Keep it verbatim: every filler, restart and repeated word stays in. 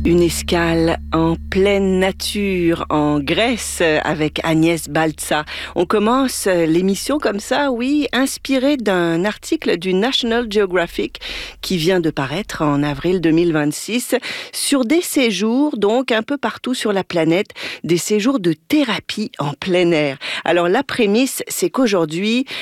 Une escale en pleine nature, en Grèce, avec Agnès Baltza. On commence l'émission comme ça, oui, inspirée d'un article du National Geographic qui vient de paraître en avril deux mille vingt-six sur des séjours, donc un peu partout sur la planète, des séjours de thérapie en plein air. Alors la prémisse, c'est qu'aujourd'hui,